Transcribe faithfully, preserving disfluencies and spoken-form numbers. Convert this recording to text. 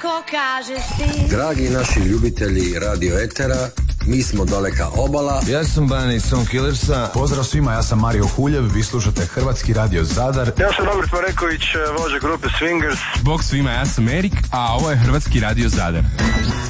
Kako kažeš ti? Dragi naši ljubitelji radio etera, mi smo Daleka obala. Ja sam Bani Stone Killersa. Pozdrav svima, ja sam Mario Huljev, vi slušate Hrvatski radio Zadar. Ja sam Robert Mareković, vođa grupe Swingers. Bog svima, ja sam Erik, a ovo je Hrvatski radio Zadar.